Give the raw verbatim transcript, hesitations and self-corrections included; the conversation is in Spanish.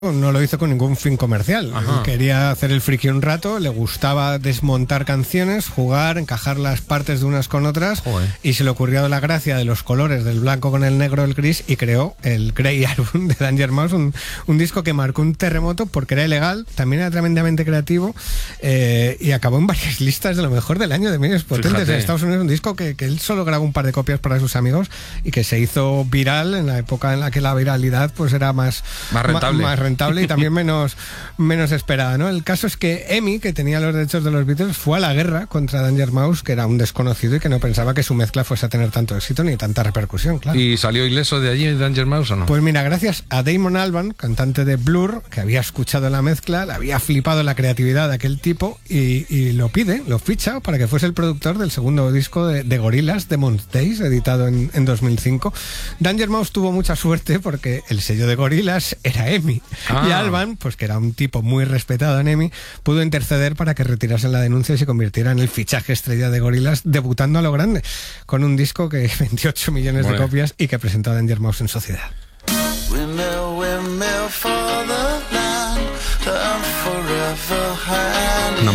no lo hizo con ningún fin comercial. Ajá. Quería hacer el friki un rato, le gustaba desmontar canciones, jugar, encajar las partes de unas con otras. Joder. Y se le ocurrió la gracia de los colores del blanco con el negro, el gris, y creó el Grey Album de Danger Mouse, un, un disco que marcó un terremoto porque era ilegal, también era tremendamente creativo, eh, y acabó en varias listas de lo mejor del año de medios potentes. Fíjate. En Estados Unidos, un disco que, que él solo grabó un par de copias para sus amigos y que se hizo viral en la época en la que la viralidad pues era más, Más rentable. ma- más rentable y también menos, menos esperada, ¿no? El caso es que EMI, que tenía los derechos de los Beatles, fue a la guerra contra Danger Mouse, que era un desconocido y que no pensaba que su mezcla fuese a tener tanto éxito ni tanta repercusión, claro. ¿Y salió ileso de allí Danger Mouse o no? Pues mira, gracias a Damon Albarn, cantante de Blur, que había escuchado la mezcla, le había flipado la creatividad de aquel tipo y, y lo pide, lo ficha para que fuese el productor del segundo disco de, de Gorillaz, Demon's Days, editado en, en dos mil cinco. Danger Mouse tuvo mucha suerte porque el sello de Gorillaz era EMI. Ah. Y Albarn, pues que era un tipo muy respetado en EMI, pudo interceder para que retirasen la denuncia y se convirtiera en el fichaje estrella de Gorillaz, debutando a lo grande, con un disco que vendió ocho millones Bueno. de copias y que presentó a Danger Mouse en sociedad. Windmill, windmill for the land, turn forever hand.